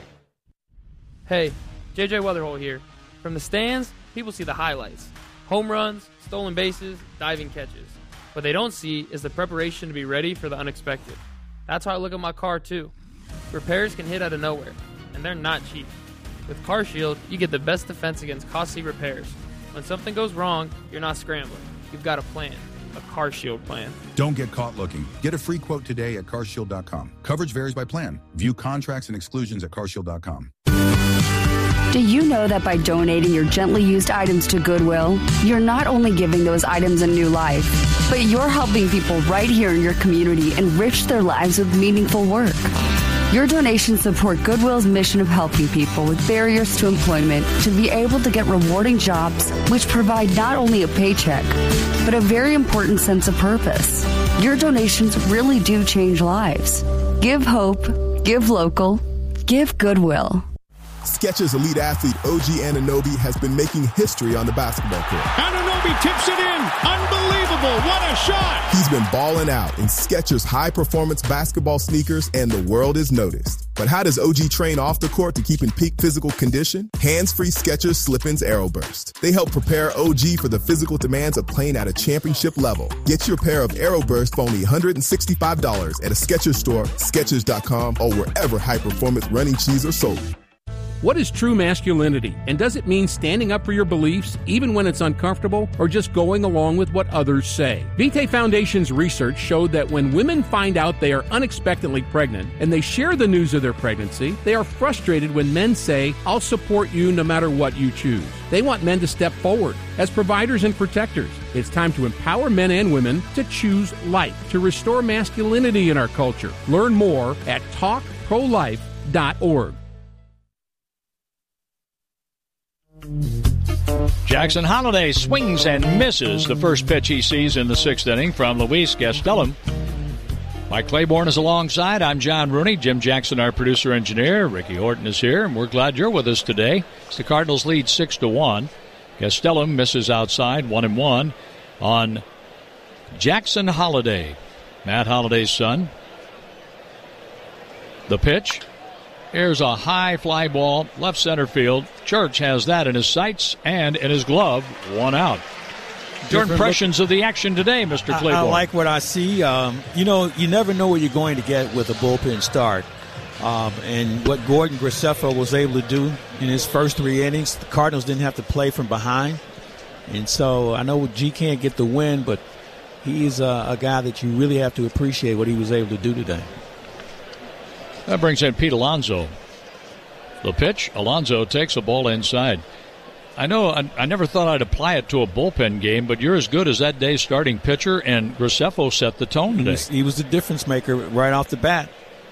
Hey, JJ Weatherholt here. From the stands, people see the highlights. Home runs, stolen bases, diving catches. What they don't see is the preparation to be ready for the unexpected. That's how I look at my car, too. Repairs can hit out of nowhere, and they're not cheap. With CarShield, you get the best defense against costly repairs. When something goes wrong, you're not scrambling. You've got a plan. A CarShield plan. Don't get caught looking. Get a free quote today at carshield.com. Coverage varies by plan. View contracts and exclusions at carshield.com. Do you know that by donating your gently used items to Goodwill, you're not only giving those items a new life, but you're helping people right here in your community enrich their lives with meaningful work? Your donations support Goodwill's mission of helping people with barriers to employment to be able to get rewarding jobs which provide not only a paycheck, but a very important sense of purpose. Your donations really do change lives. Give hope, give local, give Goodwill. Skechers elite athlete OG Anunoby has been making history on the basketball court. Anunoby tips it in. Unbelievable. What a shot. He's been balling out in Skechers high-performance basketball sneakers, and the world is noticed. But how does OG train off the court to keep in peak physical condition? Hands-free Skechers Slip-ins Aeroburst. They help prepare OG for the physical demands of playing at a championship level. Get your pair of Aeroburst for only $165 at a Skechers store, Skechers.com, or wherever high-performance running shoes are sold. What is true masculinity? And does it mean standing up for your beliefs even when it's uncomfortable, or just going along with what others say? Vitae Foundation's research showed that when women find out they are unexpectedly pregnant and they share the news of their pregnancy, they are frustrated when men say, "I'll support you no matter what you choose." They want men to step forward as providers and protectors. It's time to empower men and women to choose life, to restore masculinity in our culture. Learn more at talkprolife.org. Jackson Holiday swings and misses the first pitch he sees in the 6th inning from Luis Gastelum. Mike Claiborne is alongside. I'm John Rooney. Jim Jackson, our producer-engineer. Ricky Horton is here, and we're glad you're with us today. It's the Cardinals lead 6-1. Gastelum misses outside, 1-1 on Jackson Holiday, Matt Holiday's son. The pitch. Here's a high fly ball, left center field. Church has that in his sights and in his glove. 1 out. Your impressions of the action today, Mr. Claiborne? I like what I see. You never know what you're going to get with a bullpen start. And what Gordon Graceffo was able to do in his first 3 innings, the Cardinals didn't have to play from behind. And so I know G can't get the win, but he's a guy that you really have to appreciate what he was able to do today. That brings in Pete Alonso. The pitch, Alonso takes a ball inside. I know I never thought I'd apply it to a bullpen game, but you're as good as that day's starting pitcher, and Graceffo set the tone today. He was the difference maker right off the bat.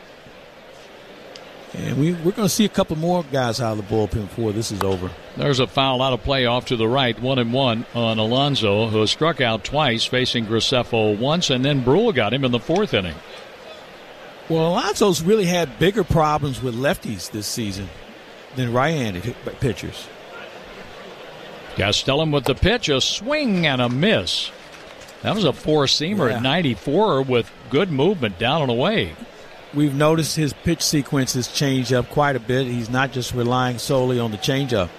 And we're going to see a couple more guys out of the bullpen before this is over. There's a foul out of play off to the right, 1-1 on Alonso, who has struck out twice, facing Graceffo once, and then Brule got him in the 4th inning. Well, Alonso's really had bigger problems with lefties this season. than right-handed pitchers. Gastelum with the pitch, a swing and a miss. That was a four-seamer at 94 with good movement down and away. We've noticed his pitch sequences change up quite a bit. He's not just relying solely on the changeup.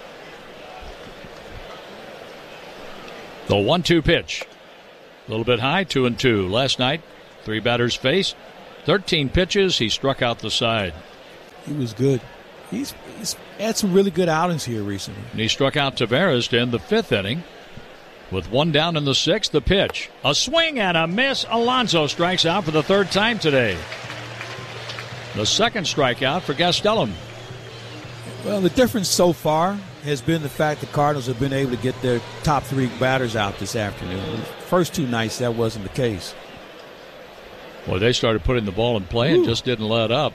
The 1-2 pitch. A little bit high, 2-2. Last night, 3 batters faced. 13 pitches, he struck out the side. He was good. He's had some really good outings here recently. And he struck out Taveras to end the 5th inning. With 1 down in the 6th, the pitch. A swing and a miss. Alonso strikes out for the 3rd time today. The 2nd strikeout for Gastelum. Well, the difference so far has been the fact the Cardinals have been able to get their top 3 batters out this afternoon. The first 2 nights, that wasn't the case. Well, they started putting the ball in play and just didn't let up.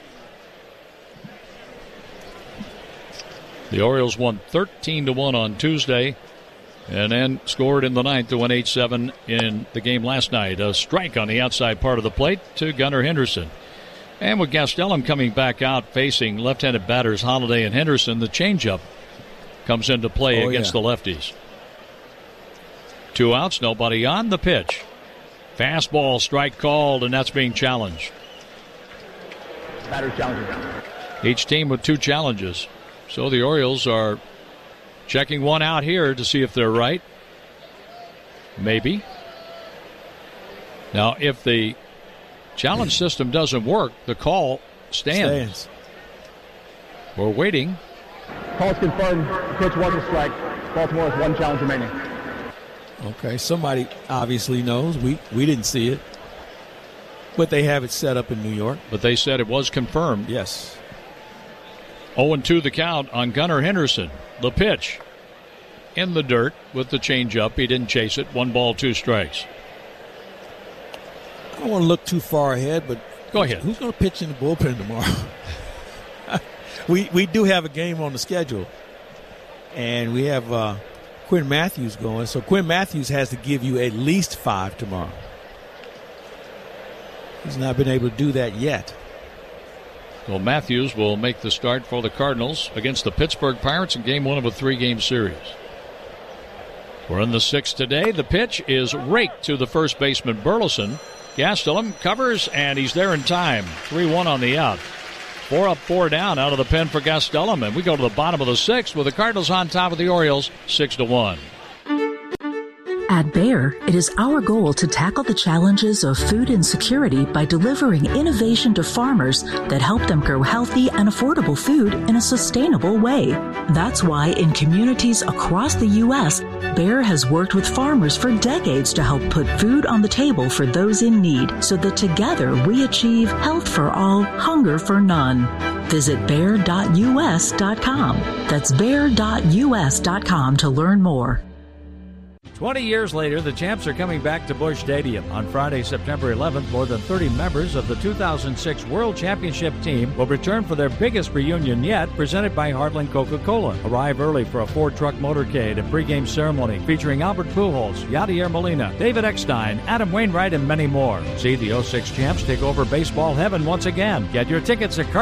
The Orioles won 13-1 on Tuesday and then scored in the 9th to win 8-7 in the game last night. A strike on the outside part of the plate to Gunnar Henderson. And with Gastelum coming back out facing left-handed batters Holiday and Henderson, the changeup comes into play against the lefties. 2 outs, nobody on. The pitch. Fastball strike called, and that's being challenged. Batters challenging. Each team with 2 challenges. So the Orioles are checking one out here to see if they're right. Maybe. Now, if the challenge system doesn't work, the call stands. We're waiting. Call's confirmed. The pitch was a strike. Baltimore has 1 challenge remaining. Okay, somebody obviously knows. We didn't see it. But they have it set up in New York. But they said it was confirmed. Yes. 0-2 the count on Gunnar Henderson. The pitch. In the dirt with the changeup. He didn't chase it. 1 ball, 2 strikes. I don't want to look too far ahead, but go ahead. Who's going to pitch in the bullpen tomorrow? we do have a game on the schedule. And we have Quinn Matthews going. So Quinn Matthews has to give you at least 5 tomorrow. He's not been able to do that yet. Well, Matthews will make the start for the Cardinals against the Pittsburgh Pirates in Game 1 of a 3-game series. We're in the 6th today. The pitch is raked to the first baseman, Burleson. Gastelum covers, and he's there in time. 3-1 on the out. 4 up, 4 down out of the pen for Gastelum. And we go to the bottom of the 6th with the Cardinals on top of the Orioles, 6-1. At Bayer, it is our goal to tackle the challenges of food insecurity by delivering innovation to farmers that help them grow healthy and affordable food in a sustainable way. That's why in communities across the U.S., Bayer has worked with farmers for decades to help put food on the table for those in need so that together we achieve health for all, hunger for none. Visit Bayer.us.com. That's Bayer.us.com to learn more. 20 years later, the Champs are coming back to Busch Stadium. On Friday, September 11th, more than 30 members of the 2006 World Championship team will return for their biggest reunion yet, presented by Heartland Coca-Cola. Arrive early for a Ford truck motorcade and pregame ceremony featuring Albert Pujols, Yadier Molina, David Eckstein, Adam Wainwright, and many more. See the 06 Champs take over baseball heaven once again. Get your tickets at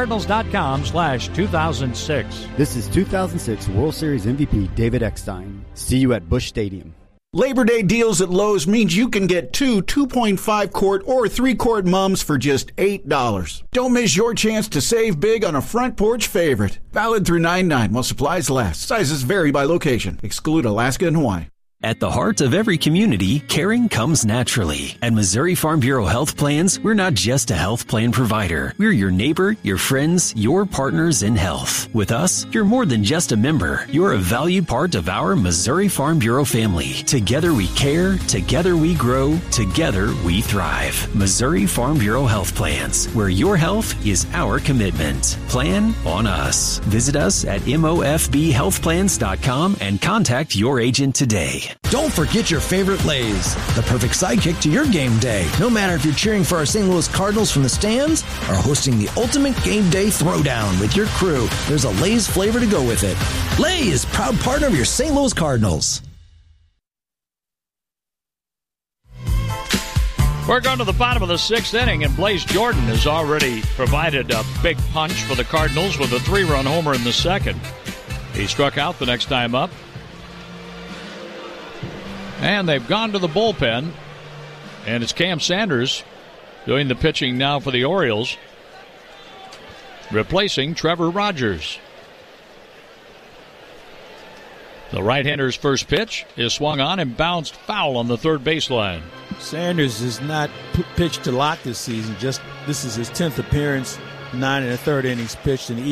Cardinals.com/2006. This is 2006 World Series MVP David Eckstein. See you at Busch Stadium. Labor Day deals at Lowe's means you can get 2 2.5-quart or 3-quart mums for just $8. Don't miss your chance to save big on a front porch favorite. Valid through 9/9 while supplies last. Sizes vary by location. Exclude Alaska and Hawaii. At the heart of every community, caring comes naturally. At Missouri Farm Bureau Health Plans, we're not just a health plan provider. We're your neighbor, your friends, your partners in health. With us, you're more than just a member. You're a valued part of our Missouri Farm Bureau family. Together we care, together we grow, together we thrive. Missouri Farm Bureau Health Plans, where your health is our commitment. Plan on us. Visit us at mofbhealthplans.com and contact your agent today. Don't forget your favorite Lay's, the perfect sidekick to your game day. No matter if you're cheering for our St. Louis Cardinals from the stands or hosting the ultimate game day throwdown with your crew, there's a Lay's flavor to go with it. Lay's, proud partner of your St. Louis Cardinals. We're going to the bottom of the 6th inning, and Blaze Jordan has already provided a big punch for the Cardinals with a 3-run homer in the 2nd. He struck out the next time up. And they've gone to the bullpen, and it's Cam Sanders doing the pitching now for the Orioles, replacing Trevor Rogers. The right-hander's first pitch is swung on and bounced foul on the third baseline. Sanders has not pitched a lot this season. This is his 10th appearance, 9 1/3 innings pitched, and